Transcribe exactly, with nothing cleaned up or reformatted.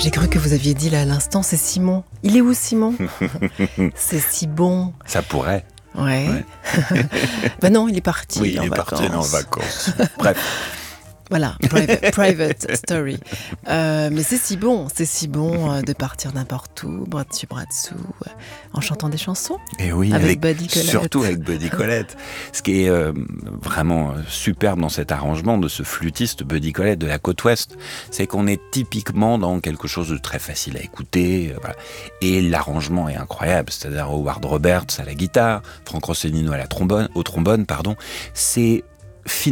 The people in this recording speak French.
J'ai cru que vous aviez dit là à l'instant, c'est Simon. Il est où Simon? C'est si bon. Ça pourrait. Ouais. ouais. Ben non, il est parti Oui, il en est vacances. parti en vacances. Bref. Voilà, private, private story. Euh, mais c'est si bon, c'est si bon euh, de partir n'importe où, bras dessus, bras dessous, euh, en chantant des chansons. Et oui, avec, avec Buddy Collette. Surtout avec Buddy Collette. Ce qui est euh, vraiment superbe dans cet arrangement de ce flûtiste Buddy Collette de la côte ouest, c'est qu'on est typiquement dans quelque chose de très facile à écouter. Euh, voilà. Et l'arrangement est incroyable, c'est-à-dire Howard Roberts à la guitare, Frank Rossanino à la trombone, au trombone, pardon. C'est